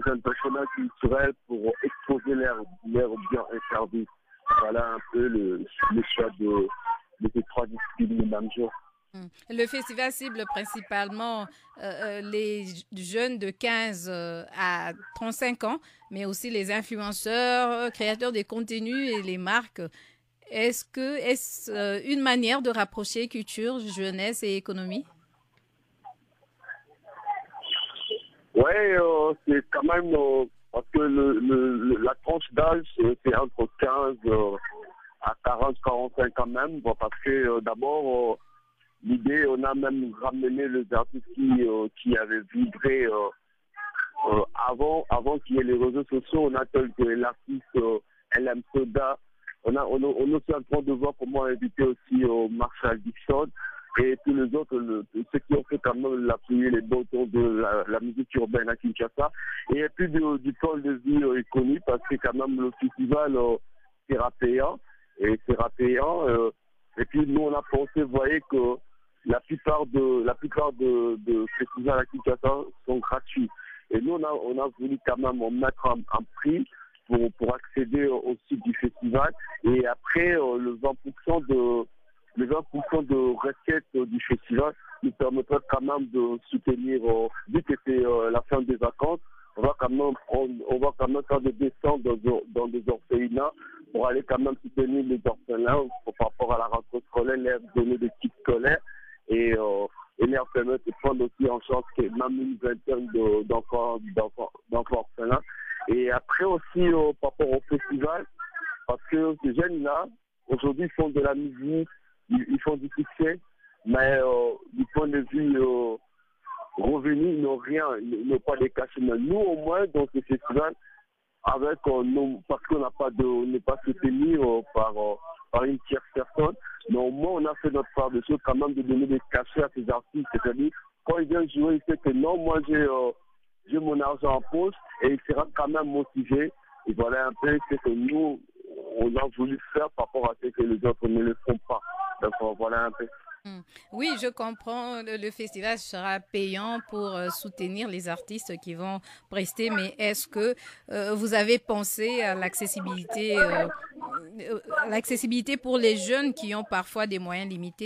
un personnage culturel pour exposer leurs biens et services. Voilà un peu le choix de ces trois disciplines le même jour. Le festival cible principalement les jeunes de 15 à 35 ans, mais aussi les influenceurs, créateurs de contenus et les marques. Est-ce une manière de rapprocher culture, jeunesse et économie? Ouais, c'est quand même parce que la tranche d'âge c'est entre 15 à 40-45 quand même, bon, parce que d'abord l'idée, on a même ramené les artistes qui avaient vibré avant qu'il y ait les réseaux sociaux. On a tel que l'artiste LM Soda. On est aussi en train de voir comment inviter aussi Marshall Dixon et tous les autres, ceux qui ont fait quand même l'appuyer les bons tons de la musique urbaine à Kinshasa. Et puis du pôle de vie connu parce que quand même le festival sera payant. Et sera payant. Et puis nous, on a pensé, vous voyez, que la plupart de festivals à Kinshasa sont gratuits. Et nous, on a voulu quand même mettre un prix pour accéder au site du festival. Et après, les 20% de recettes du festival nous permettra quand même de soutenir, vu que c'est la fin des vacances, on va quand même faire des descentes dans des orphelinats pour aller quand même soutenir les orphelins par rapport à la rentrée scolaire, leur donner des kits scolaires et leur permettre de prendre aussi en charge même une vingtaine d'enfants orphelins. Et après aussi par rapport au festival, parce que ces jeunes-là, aujourd'hui, ils font de la musique, ils font du succès, mais du point de vue revenus, ils n'ont rien, ils n'ont pas de cachements. Nous, au moins, dans ce festival, avec parce qu'on n'est pas soutenu par une tierce personne, mais au moins on a fait notre part de choses quand même de donner des cachets à ces artistes. C'est-à-dire, quand il vient jouer, il sait que non, moi j'ai mon argent en poche et il sera quand même motivé. Et voilà un peu ce que nous, on a voulu faire par rapport à ce que les autres ne le font pas. Donc voilà un peu. Oui, je comprends. Le festival sera payant pour soutenir les artistes qui vont prester, mais est-ce que vous avez pensé à l'accessibilité pour les jeunes qui ont parfois des moyens limités?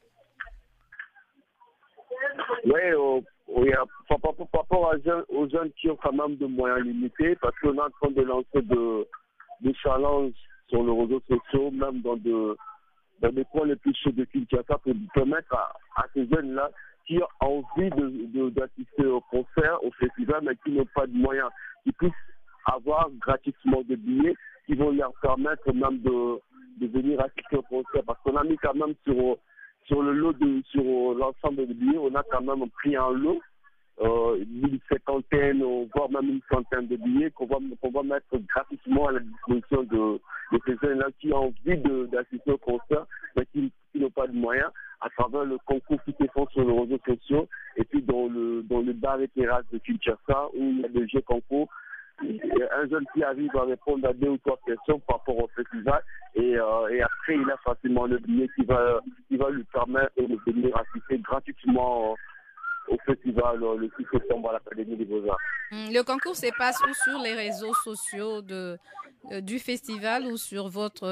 Oui, oui, par rapport aux jeunes qui ont quand même de moyens limités, parce qu'on est en train de lancer des challenges sur les réseaux sociaux, même dans les coins les plus chauds de Kinshasa, pour permettre à ces jeunes-là qui ont envie d'assister au concert, au festival, mais qui n'ont pas de moyens, qui puissent avoir gratuitement des billets, qui vont leur permettre même de venir assister au concert. Parce qu'on a mis quand même sur le lot sur l'ensemble des billets, on a quand même pris un lot, une cinquantaine, voire même une centaine de billets qu'on va mettre gratuitement à la disposition de ces jeunes-là qui ont envie d'assister au concert, mais qui n'ont pas de moyens, à travers le concours qui se font sur les réseaux sociaux, et puis dans le bar et terrasse de Kinshasa, où il y a des jeux concours. Un jeune qui arrive à répondre à 2 ou 3 questions par rapport au festival et après il a facilement le billet qui va lui permettre de venir assister gratuitement au festival le 6 septembre à l'Académie des Beaux-Arts. Le concours se passe ou sur les réseaux sociaux du festival ou sur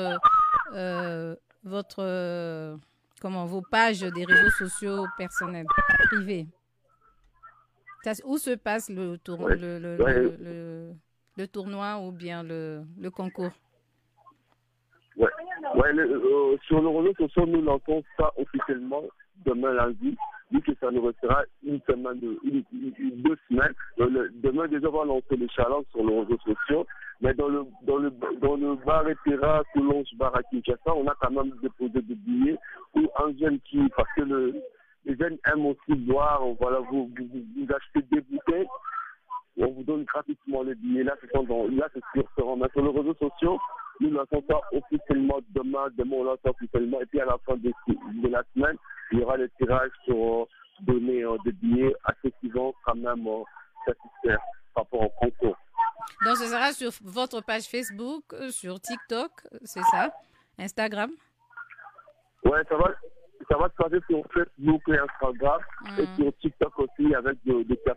vos pages des réseaux sociaux personnels, privés? Où se passe Ouais. Ouais. le tournoi ou bien le concours? Ouais. Ouais, sur les réseaux sociaux, nous lançons ça officiellement demain lundi, vu que ça nous restera une semaine, 2 semaines. Demain déjà, on va lancer les challenges sur les réseaux sociaux. Mais dans le bar et terrasse, Toulon bar à Kinshasa, on a quand même déposé des billets où un jeune parce que les jeunes aiment aussi boire, voilà, vous achetez des bouteilles, on vous donne gratuitement les billets. Là, c'est sur mais sur les réseaux sociaux, nous lançons ça officiellement demain on lance ça officiellement. Et puis à la fin de la semaine, il y aura le tirage pour donner des billets à ceux qui vont quand même satisfaire par rapport au concours. Donc, ce sera sur votre page Facebook, sur TikTok, c'est ça? Instagram? Ouais, ça va se passer sur Facebook et Instagram et sur TikTok aussi avec des